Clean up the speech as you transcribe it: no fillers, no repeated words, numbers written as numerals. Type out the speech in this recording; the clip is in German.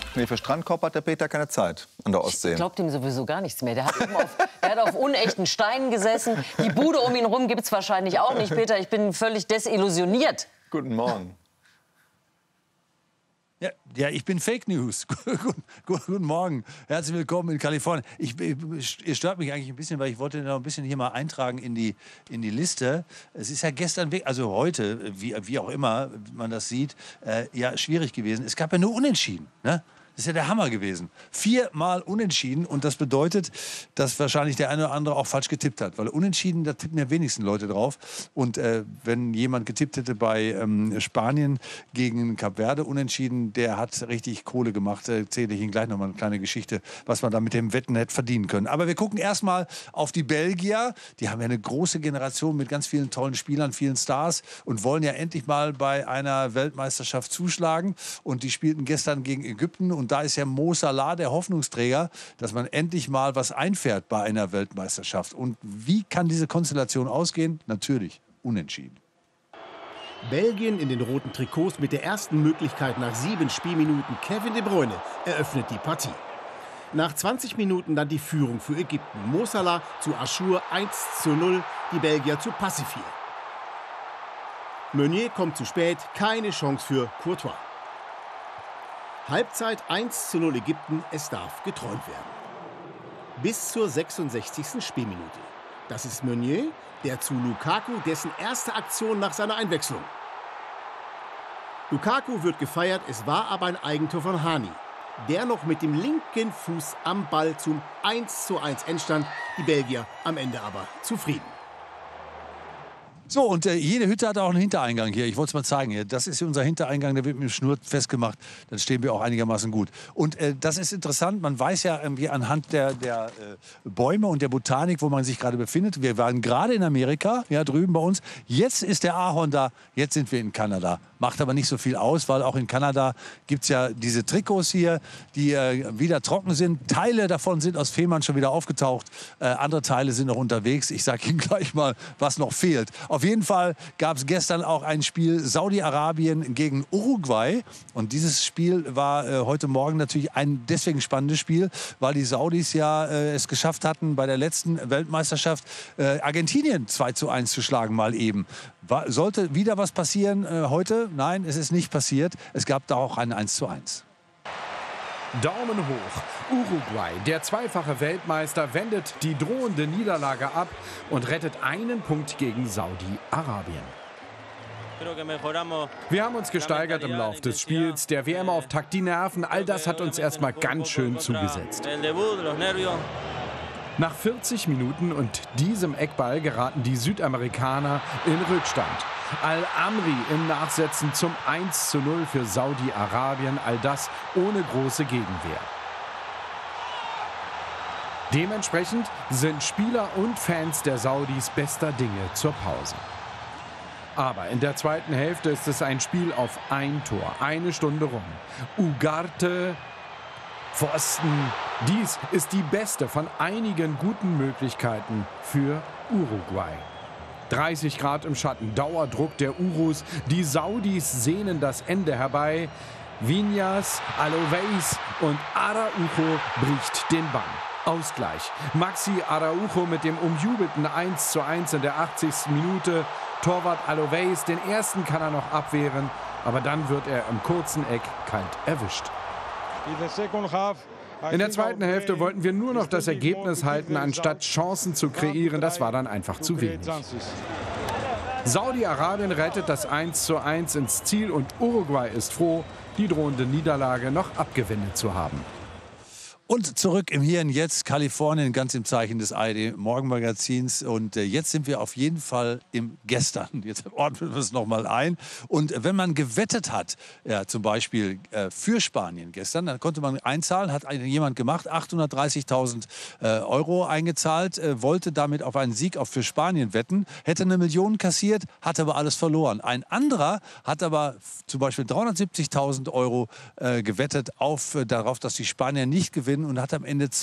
Nee, für Strandkorb hat der Peter keine Zeit an der Ostsee. Ich glaube dem sowieso gar nichts mehr. Der hat auf unechten Steinen gesessen. Die Bude um ihn rum gibt es wahrscheinlich auch nicht. Peter, ich bin völlig desillusioniert. Guten Morgen. Ja, ich bin Fake News. Guten Morgen. Herzlich willkommen in Kalifornien. Ihr stört mich eigentlich ein bisschen, weil ich wollte noch ein bisschen hier mal eintragen in die Liste. Es ist ja gestern, also heute, wie auch immer man das sieht, ja schwierig gewesen. Es gab ja nur Unentschieden, ne? Das ist ja der Hammer gewesen. 4-mal Unentschieden und das bedeutet, dass wahrscheinlich der eine oder andere auch falsch getippt hat. Weil Unentschieden, da tippen ja wenigsten Leute drauf. Und wenn jemand getippt hätte bei Spanien gegen Kap Verde Unentschieden, der hat richtig Kohle gemacht. Erzähle ich Ihnen gleich noch mal eine kleine Geschichte, was man da mit dem Wetten hätte verdienen können. Aber wir gucken erstmal auf die Belgier. Die haben ja eine große Generation mit ganz vielen tollen Spielern, vielen Stars und wollen ja endlich mal bei einer Weltmeisterschaft zuschlagen. Und die spielten gestern gegen Ägypten und da ist ja Mo Salah der Hoffnungsträger, dass man endlich mal was einfährt bei einer Weltmeisterschaft. Und wie kann diese Konstellation ausgehen? Natürlich unentschieden. Belgien in den roten Trikots mit der ersten Möglichkeit nach 7 Spielminuten. Kevin De Bruyne eröffnet die Partie. Nach 20 Minuten dann die Führung für Ägypten. Mo Salah zu Achour 1:0, die Belgier zu Pacifier. Meunier kommt zu spät, keine Chance für Courtois. Halbzeit 1:0 Ägypten, es darf geträumt werden. Bis zur 66. Spielminute. Das ist Meunier, der zu Lukaku, dessen erste Aktion nach seiner Einwechslung. Lukaku wird gefeiert, es war aber ein Eigentor von Hani. Der noch mit dem linken Fuß am Ball zum 1:1 Endstand. Die Belgier am Ende aber zufrieden. So, und jede Hütte hat auch einen Hintereingang hier. Ich wollte es mal zeigen hier. Das ist unser Hintereingang, der wird mit dem Schnur festgemacht. Dann stehen wir auch einigermaßen gut. Und das ist interessant. Man weiß ja irgendwie anhand der Bäume und der Botanik, wo man sich gerade befindet. Wir waren gerade in Amerika, ja, drüben bei uns. Jetzt ist der Ahorn da. Jetzt sind wir in Kanada. Macht aber nicht so viel aus, weil auch in Kanada gibt es ja diese Trikots hier, die wieder trocken sind. Teile davon sind aus Fehmarn schon wieder aufgetaucht. Andere Teile sind noch unterwegs. Ich sage Ihnen gleich mal, was noch fehlt. Auf jeden Fall gab es gestern auch ein Spiel Saudi-Arabien gegen Uruguay. Und dieses Spiel war heute Morgen natürlich ein deswegen spannendes Spiel, weil die Saudis ja es geschafft hatten, bei der letzten Weltmeisterschaft Argentinien 2:1 zu schlagen, mal eben. Sollte wieder was passieren heute? Nein, es ist nicht passiert. Es gab da auch ein 1:1. Daumen hoch. Uruguay, der zweifache Weltmeister, wendet die drohende Niederlage ab und rettet einen Punkt gegen Saudi-Arabien. Wir haben uns gesteigert im Lauf des Spiels, der WM-Auftakt, die Nerven, all das hat uns erstmal ganz schön zugesetzt. Nach 40 Minuten und diesem Eckball geraten die Südamerikaner in Rückstand. Al-Amri im Nachsetzen zum 1:0 für Saudi-Arabien, all das ohne große Gegenwehr. Dementsprechend sind Spieler und Fans der Saudis bester Dinge zur Pause. Aber in der zweiten Hälfte ist es ein Spiel auf ein Tor, eine Stunde rum. Ugarte, Pfosten. Dies ist die beste von einigen guten Möglichkeiten für Uruguay. 30 Grad im Schatten, Dauerdruck der Urus. Die Saudis sehnen das Ende herbei. Viñas, Aloveis und Araujo bricht den Bann. Ausgleich. Maxi Araujo mit dem umjubelten 1:1 in der 80. Minute. Torwart Aloveis, den ersten kann er noch abwehren, aber dann wird er im kurzen Eck kalt erwischt. In der zweiten Hälfte wollten wir nur noch das Ergebnis halten, anstatt Chancen zu kreieren. Das war dann einfach zu wenig. Saudi-Arabien rettet das 1:1 ins Ziel und Uruguay ist froh, die drohende Niederlage noch abgewendet zu haben. Und zurück im Hier und Jetzt, Kalifornien, ganz im Zeichen des ARD-Morgenmagazins. Und jetzt sind wir auf jeden Fall im Gestern. Jetzt ordnen wir es nochmal ein. Und wenn man gewettet hat, ja, zum Beispiel für Spanien gestern, dann konnte man einzahlen, hat jemand gemacht, 830.000 Euro eingezahlt, wollte damit auf einen Sieg auch für Spanien wetten, hätte 1 Million kassiert, hat aber alles verloren. Ein anderer hat aber zum Beispiel 370.000 Euro gewettet darauf, dass die Spanier nicht gewinnen und hat am Ende